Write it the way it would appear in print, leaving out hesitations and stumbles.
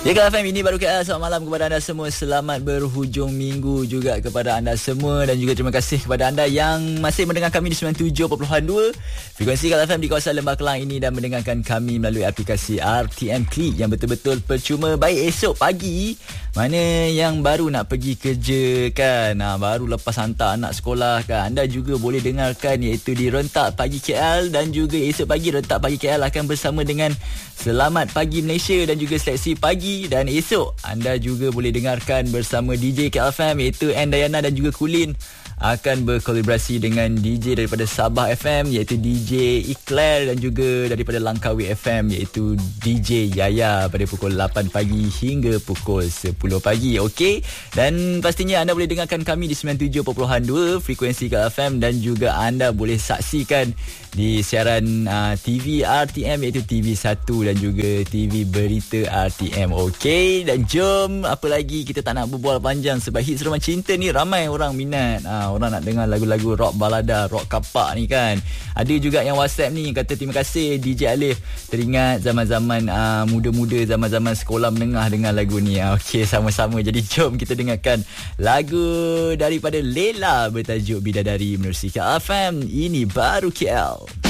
Ya KFM, ini baru KL. Selamat malam kepada anda semua. Selamat berhujung minggu juga kepada anda semua. Dan juga terima kasih kepada anda yang masih mendengar kami di 97.2 frekuensi KFM di kawasan Lembah Kelang ini, dan mendengarkan kami melalui aplikasi RTM Klik yang betul-betul percuma. Baik esok pagi, mana yang baru nak pergi kerja kan, baru lepas hantar anak sekolah kan, anda juga boleh dengarkan iaitu di Rentak Pagi KL. Dan juga esok pagi Rentak Pagi KL akan bersama dengan Selamat Pagi Malaysia dan juga Seleksi Pagi. Dan esok anda juga boleh dengarkan bersama DJ KLFM iaitu N Dayana dan juga Kulin akan berkolaborasi dengan DJ daripada Sabah FM iaitu DJ Eclair, dan juga daripada Langkawi FM iaitu DJ Yaya pada pukul 8 pagi hingga pukul 10 pagi. Okey, dan pastinya anda boleh dengarkan kami di 97.2 frekuensi KFM, dan juga anda boleh saksikan di siaran TV RTM iaitu TV1 dan juga TV Berita RTM. Okey, dan jom, apa lagi kita tak nak berbual panjang sebab hits Rumah Cinta ni ramai orang minat. Orang nak dengar lagu-lagu rock balada, rock kapak ni kan. Ada juga yang WhatsApp ni kata terima kasih DJ Alif, teringat zaman-zaman muda-muda, zaman-zaman sekolah menengah dengan lagu ni. Okey, sama-sama. Jadi jom kita dengarkan lagu daripada Lela bertajuk Bidadari menerusi KFM. Ini baru KL.